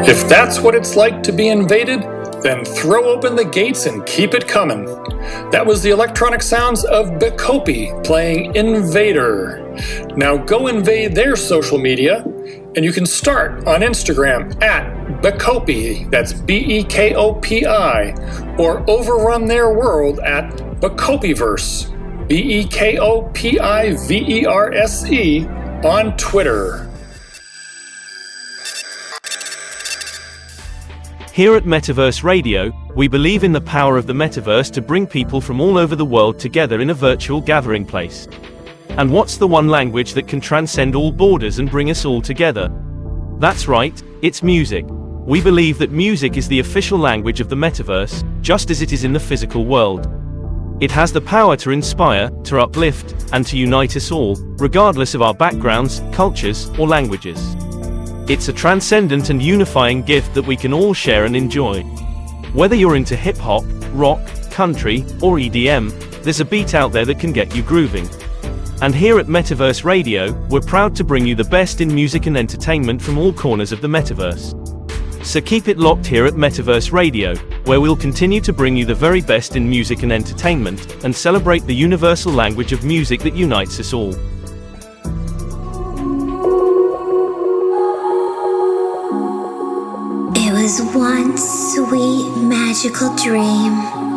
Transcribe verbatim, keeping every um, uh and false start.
If that's what it's like to be invaded, then throw open the gates and keep it coming. That was the electronic sounds of Bekopi playing Invader. Now go invade their social media, and you can start on Instagram at Bekopi, that's B E K O P I, or overrun their world at Bekopiverse, B E K O P I V E R S E, on Twitter. Here at Metaverse Radio, we believe in the power of the metaverse to bring people from all over the world together in a virtual gathering place. And what's the one language that can transcend all borders and bring us all together? That's right, it's music. We believe that music is the official language of the metaverse, just as it is in the physical world. It has the power to inspire, to uplift, and to unite us all, regardless of our backgrounds, cultures, or languages. It's a transcendent and unifying gift that we can all share and enjoy. Whether you're into hip-hop, rock, country, or E D M, there's a beat out there that can get you grooving. And here at Metaverse Radio, we're proud to bring you the best in music and entertainment from all corners of the metaverse. So keep it locked here at Metaverse Radio, where we'll continue to bring you the very best in music and entertainment, and celebrate the universal language of music that unites us all. It was one sweet magical dream